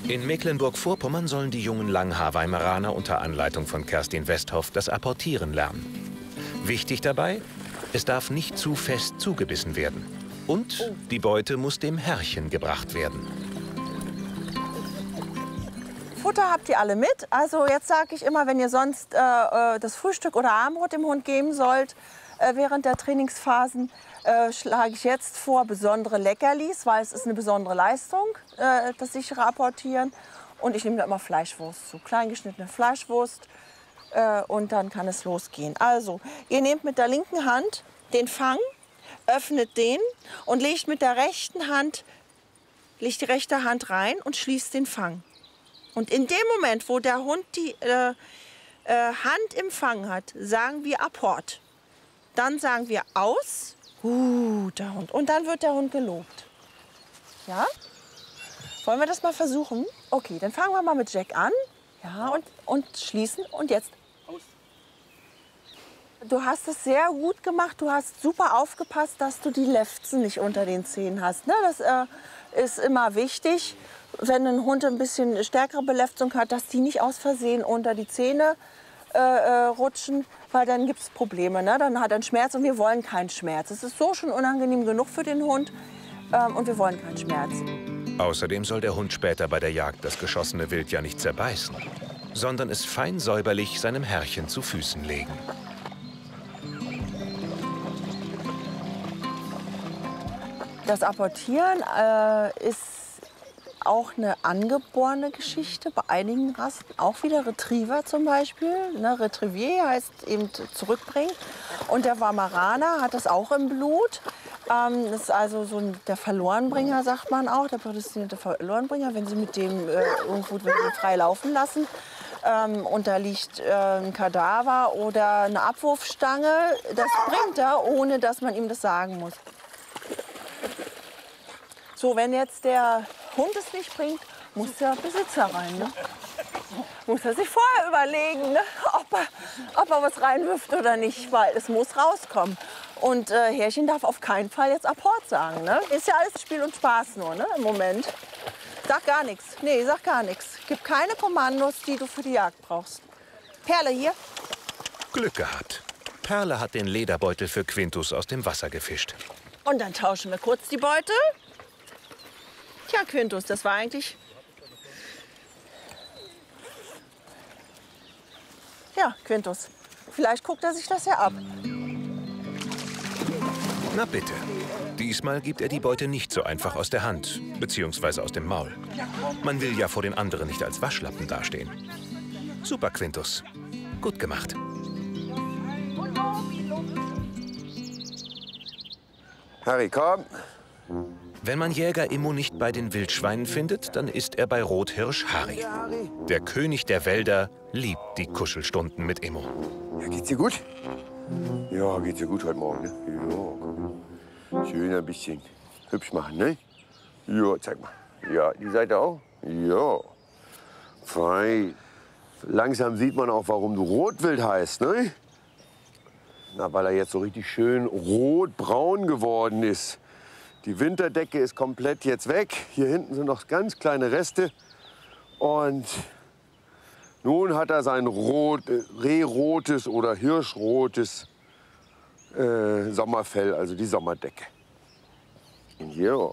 In Mecklenburg-Vorpommern sollen die jungen Langhaar-Weimaraner unter Anleitung von Kerstin Westhoff das Apportieren lernen. Wichtig dabei, es darf nicht zu fest zugebissen werden. Und die Beute muss dem Herrchen gebracht werden. Futter habt ihr alle mit. Also jetzt sage ich immer, wenn ihr sonst das Frühstück oder Abendbrot dem Hund geben sollt, während der Trainingsphasen, schlage ich jetzt vor besondere Leckerlis, weil es ist eine besondere Leistung, das sichere Apportieren. Und ich nehme da immer Fleischwurst zu, kleingeschnittene Fleischwurst. Und dann kann es losgehen. Also, ihr nehmt mit der linken Hand den Fang, öffnet den und legt mit der rechten Hand, legt die rechte Hand rein und schließt den Fang. Und in dem Moment, wo der Hund die Hand im Fang hat, sagen wir Apport. Dann sagen wir aus, guter Hund. Und dann wird der Hund gelobt. Ja? Wollen wir das mal versuchen? Okay, dann fangen wir mal mit Jack an. Ja, und schließen. Und jetzt. Aus. Du hast es sehr gut gemacht. Du hast super aufgepasst, dass du die Lefzen nicht unter den Zähnen hast. Ne? Das ist immer wichtig, wenn ein Hund ein bisschen stärkere Belefzung hat, dass die nicht aus Versehen unter die Zähne rutschen, weil dann gibt es Probleme. Ne? Dann hat er einen Schmerz und wir wollen keinen Schmerz. Es ist so schon unangenehm genug für den Hund und wir wollen keinen Schmerz. Außerdem soll der Hund später bei der Jagd das geschossene Wild ja nicht zerbeißen, sondern es fein säuberlich seinem Herrchen zu Füßen legen. Das Apportieren ist auch eine angeborene Geschichte bei einigen Rassen, auch wieder Retriever zum Beispiel. Ne, Retriever heißt eben zurückbringen. Und der Weimaraner hat das auch im Blut. Das ist also so der Verlorenbringer, sagt man auch, der prädestinierte Verlorenbringer, wenn Sie mit dem irgendwo frei laufen lassen. Und da liegt ein Kadaver oder eine Abwurfstange, das bringt er, ohne dass man ihm das sagen muss. So, wenn jetzt der Hund es nicht bringt, muss der Besitzer rein. Ne? Muss er sich vorher überlegen, ne? ob er was reinwirft oder nicht, weil es muss rauskommen. Und Härchen darf auf keinen Fall jetzt Apport sagen. Ne? Ist ja alles Spiel und Spaß nur, ne? Im Moment. Sag gar nichts. Nee, sag gar nichts. Gib keine Kommandos, die du für die Jagd brauchst. Perle hier. Glück gehabt. Perle hat den Lederbeutel für Quintus aus dem Wasser gefischt. Und dann tauschen wir kurz die Beute. Tja, Quintus, das war eigentlich... Ja, Quintus. Vielleicht guckt er sich das ja ab. Na bitte. Diesmal gibt er die Beute nicht so einfach aus der Hand, beziehungsweise aus dem Maul. Man will ja vor den anderen nicht als Waschlappen dastehen. Super, Quintus. Gut gemacht. Harry, komm. Wenn man Jäger Immo nicht bei den Wildschweinen findet, dann ist er bei Rothirsch Harry. Der König der Wälder liebt die Kuschelstunden mit Immo. Ja, geht's dir gut? Ja, geht's dir gut heute Morgen, ne? Ja, schön ein bisschen hübsch machen, ne? Ja, zeig mal. Ja, die Seite auch? Ja. Fein. Langsam sieht man auch, warum du Rotwild heißt, ne? Na, weil er jetzt so richtig schön rot-braun geworden ist. Die Winterdecke ist komplett jetzt weg. Hier hinten sind noch ganz kleine Reste. Und nun hat er sein rehrotes oder hirschrotes Sommerfell, also die Sommerdecke. Ja.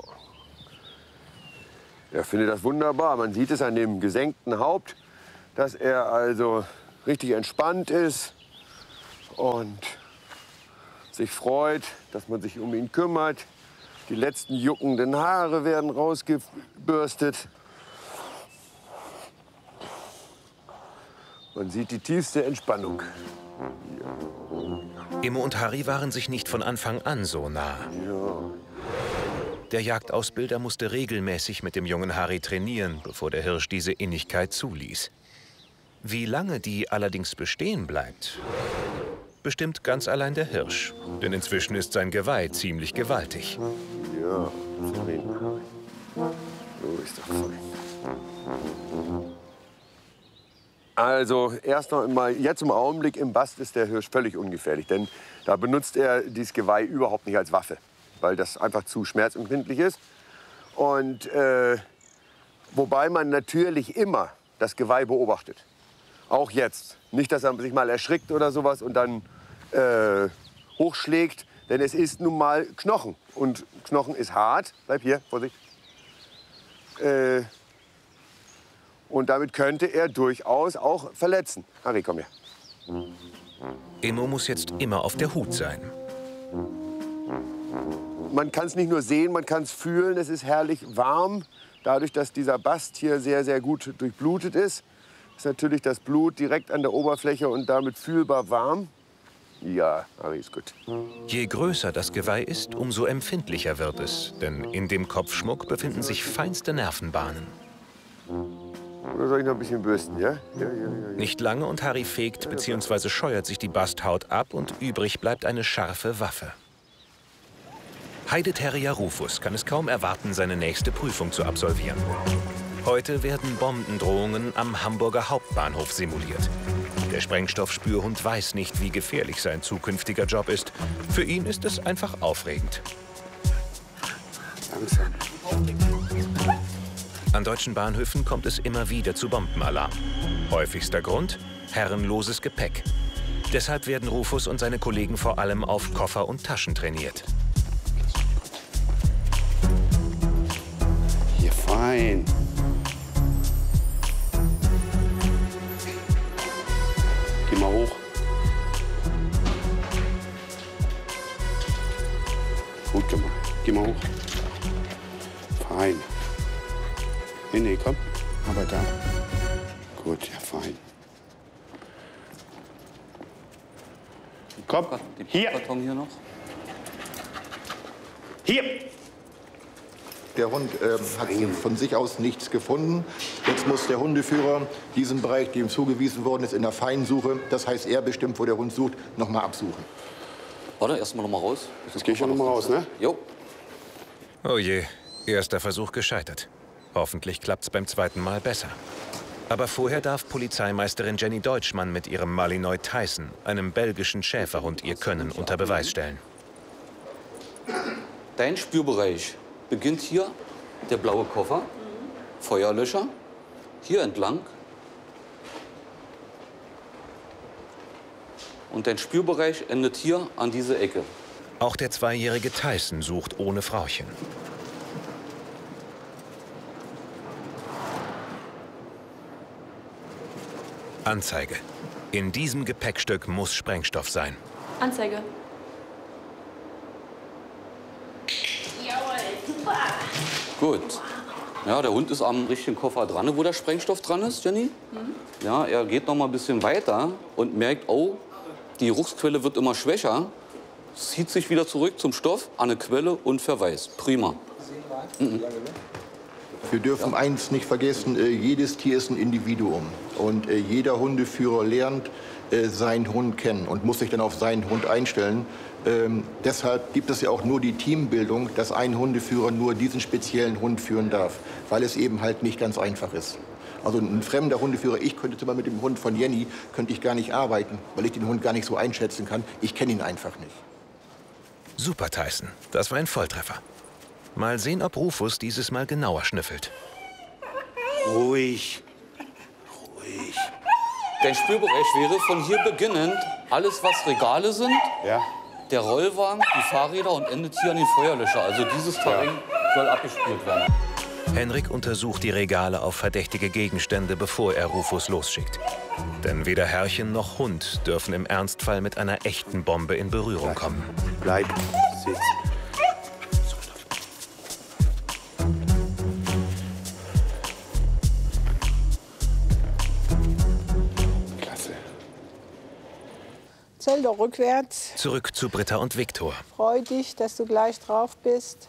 Er findet das wunderbar. Man sieht es an dem gesenkten Haupt, dass er also richtig entspannt ist und sich freut, dass man sich um ihn kümmert. Die letzten juckenden Haare werden rausgebürstet. Man sieht die tiefste Entspannung. Immo und Harry waren sich nicht von Anfang an so nah. Ja. Der Jagdausbilder musste regelmäßig mit dem jungen Harry trainieren, bevor der Hirsch diese Innigkeit zuließ. Wie lange die allerdings bestehen bleibt, bestimmt ganz allein der Hirsch. Denn inzwischen ist sein Geweih ziemlich gewaltig. Ja, so ist das fein. Also erst noch mal, jetzt im Augenblick im Bast ist der Hirsch völlig ungefährlich, denn da benutzt er dieses Geweih überhaupt nicht als Waffe, weil das einfach zu schmerzempfindlich ist. Und Wobei man natürlich immer das Geweih beobachtet. Auch jetzt. Nicht, dass er sich mal erschrickt oder sowas und dann hochschlägt. Denn es ist nun mal Knochen. Und Knochen ist hart. Bleib hier, Vorsicht. Und damit könnte er durchaus auch verletzen. Harry, komm her. Immo muss jetzt immer auf der Hut sein. Man kann es nicht nur sehen, man kann es fühlen. Es ist herrlich warm. Dadurch, dass dieser Bast hier sehr, sehr gut durchblutet ist natürlich das Blut direkt an der Oberfläche und damit fühlbar warm. Ja, Harry ist gut. Je größer das Geweih ist, umso empfindlicher wird es. Denn in dem Kopfschmuck befinden sich feinste Nervenbahnen. Oder soll ich noch ein bisschen bürsten, ja? Ja. Nicht lange und Harry fegt bzw. scheuert sich die Basthaut ab und übrig bleibt eine scharfe Waffe. Heideterrier Rufus kann es kaum erwarten, seine nächste Prüfung zu absolvieren. Heute werden Bombendrohungen am Hamburger Hauptbahnhof simuliert. Der Sprengstoffspürhund weiß nicht, wie gefährlich sein zukünftiger Job ist. Für ihn ist es einfach aufregend. Langsam. An deutschen Bahnhöfen kommt es immer wieder zu Bombenalarm. Häufigster Grund: herrenloses Gepäck. Deshalb werden Rufus und seine Kollegen vor allem auf Koffer und Taschen trainiert. Hier, fein. Geh mal hoch. Gut gemacht. Geh mal hoch. Fein. Nee, komm. Aber da. Gut, ja, fein. Komm, hier. Karton hier noch. Hier. Der Hund hat von sich aus nichts gefunden. Jetzt muss der Hundeführer diesen Bereich, dem zugewiesen worden ist, in der Feinsuche, das heißt, er bestimmt, wo der Hund sucht, noch mal absuchen. Warte, erstmal noch mal raus. Jetzt geh ich schon noch mal raus, ne? Jo. Oh je, erster Versuch gescheitert. Hoffentlich klappt's beim zweiten Mal besser. Aber vorher darf Polizeimeisterin Jenny Deutschmann mit ihrem Malinois Tyson, einem belgischen Schäferhund, ihr Können unter Beweis stellen. Dein Spürbereich beginnt hier, der blaue Koffer, Feuerlöscher, hier entlang. Und dein Spürbereich endet hier an diese Ecke. Auch der zweijährige Tyson sucht ohne Frauchen. Anzeige. In diesem Gepäckstück muss Sprengstoff sein. Anzeige. Gut. Ja, der Hund ist am richtigen Koffer dran, wo der Sprengstoff dran ist, Jenny. Ja, er geht noch mal ein bisschen weiter und merkt, oh, die Geruchsquelle wird immer schwächer. Zieht sich wieder zurück zum Stoff, an eine Quelle und verweist. Prima. Wir dürfen eins nicht vergessen, jedes Tier ist ein Individuum. Und jeder Hundeführer lernt seinen Hund kennen und muss sich dann auf seinen Hund einstellen. Deshalb gibt es ja auch nur die Teambildung, dass ein Hundeführer nur diesen speziellen Hund führen darf, weil es eben halt nicht ganz einfach ist. Also ein fremder Hundeführer, ich könnte zum Beispiel mit dem Hund von Jenny, könnte ich gar nicht arbeiten, weil ich den Hund gar nicht so einschätzen kann. Ich kenne ihn einfach nicht. Super, Tyson. Das war ein Volltreffer. Mal sehen, ob Rufus dieses Mal genauer schnüffelt. Ruhig. Ruhig. Dein Spürbereich wäre von hier beginnend alles, was Regale sind, Ja. der Rollwagen, die Fahrräder und endet hier an den Feuerlöscher. Also dieses Terrain soll abgespült werden. Henrik untersucht die Regale auf verdächtige Gegenstände, bevor er Rufus losschickt. Denn weder Herrchen noch Hund dürfen im Ernstfall mit einer echten Bombe in Berührung kommen. Bleib. Sitz. Klasse. Zähl doch rückwärts. Zurück zu Britta und Viktor. Freu dich, dass du gleich drauf bist.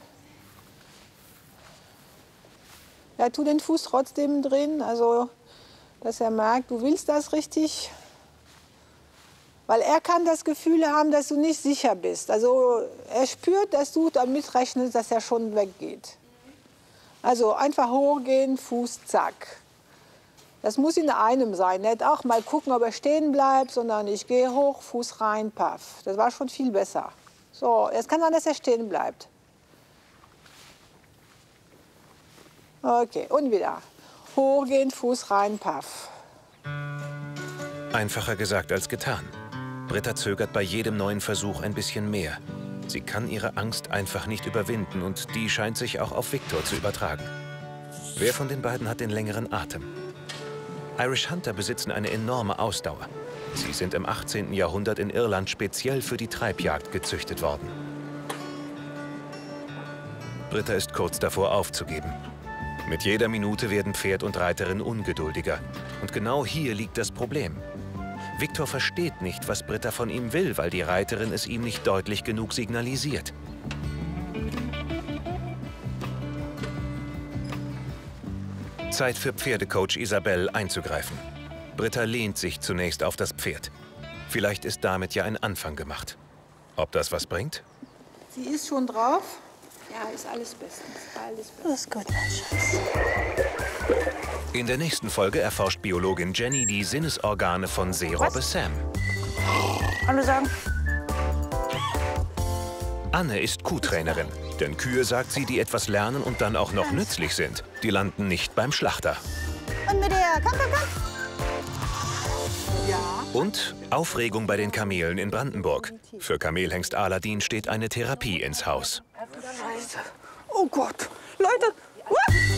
Ja, tu den Fuß trotzdem drin, also dass er merkt, du willst das richtig. Weil er kann das Gefühl haben, dass du nicht sicher bist. Also er spürt, dass du damit rechnest, dass er schon weggeht. Also einfach hochgehen, Fuß, zack. Das muss in einem sein. Nicht auch mal gucken, ob er stehen bleibt, sondern ich gehe hoch, Fuß rein, paff. Das war schon viel besser. So, jetzt kann sein, dass er stehen bleibt. Okay, und wieder. Hochgehen, Fuß rein, paff. Einfacher gesagt als getan. Britta zögert bei jedem neuen Versuch ein bisschen mehr. Sie kann ihre Angst einfach nicht überwinden und die scheint sich auch auf Victor zu übertragen. Wer von den beiden hat den längeren Atem? Irish Hunter besitzen eine enorme Ausdauer. Sie sind im 18. Jahrhundert in Irland speziell für die Treibjagd gezüchtet worden. Britta ist kurz davor aufzugeben. Mit jeder Minute werden Pferd und Reiterin ungeduldiger. Und genau hier liegt das Problem. Victor versteht nicht, was Britta von ihm will, weil die Reiterin es ihm nicht deutlich genug signalisiert. Zeit für Pferdecoach Isabelle einzugreifen. Britta lehnt sich zunächst auf das Pferd. Vielleicht ist damit ja ein Anfang gemacht. Ob das was bringt? Sie ist schon drauf. Ja, ist alles bestens. Alles bestens. Das ist gut, mein Schatz. In der nächsten Folge erforscht Biologin Jenny die Sinnesorgane von Seerobbe Sam. Hallo sagen. Anne ist Kuhtrainerin. Denn Kühe, sagt sie, die etwas lernen und dann auch noch nützlich sind, die landen nicht beim Schlachter. Und mit der, komm. Ja. Und Aufregung bei den Kamelen in Brandenburg. Für Kamelhengst Aladin steht eine Therapie ins Haus. Oh Gott, Leute.